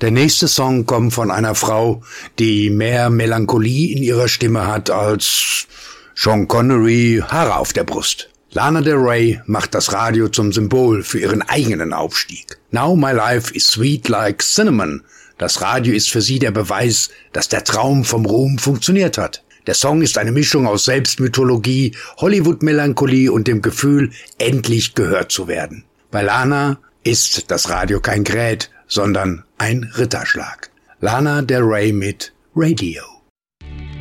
Der nächste Song kommt von einer Frau, die mehr Melancholie in ihrer Stimme hat als Sean Connery Haare auf der Brust. Lana Del Rey macht das Radio zum Symbol für ihren eigenen Aufstieg. Now my life is sweet like cinnamon. Das Radio ist für sie der Beweis, dass der Traum vom Ruhm funktioniert hat. Der Song ist eine Mischung aus Selbstmythologie, Hollywood-Melancholie und dem Gefühl, endlich gehört zu werden. Bei Lana ist das Radio kein Gerät, sondern ein Ritterschlag. Lana Del Rey mit Radio.